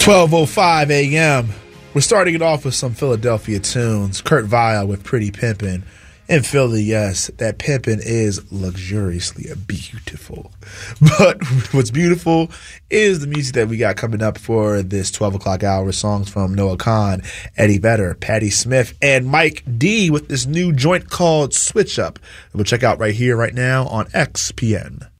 12:05 a.m. We're starting it off with some Philadelphia tunes. Kurt Vile with Pretty Pimpin'. In Philly, yes, that pimpin' is luxuriously beautiful. But what's beautiful is the music that we got coming up for this 12 o'clock hour. Songs from Noah Kahan, Eddie Vedder, Patti Smith, and Mike D with this new joint called Switch Up. We'll check out right here, right now on XPN.